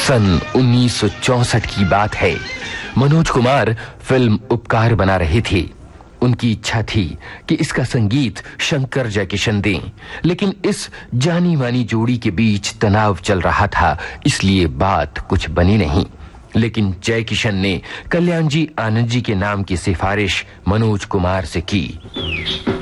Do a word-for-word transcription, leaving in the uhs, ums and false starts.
सन उन्नीस सौ चौसठ की बात है। मनोज कुमार फिल्म उपकार बना रहे थे। उनकी इच्छा थी कि इसका संगीत शंकर जयकिशन दें, लेकिन इस जानी मानी जोड़ी के बीच तनाव चल रहा था, इसलिए बात कुछ बनी नहीं। लेकिन जयकिशन ने कल्याण जी आनंद जी के नाम की सिफारिश मनोज कुमार से की।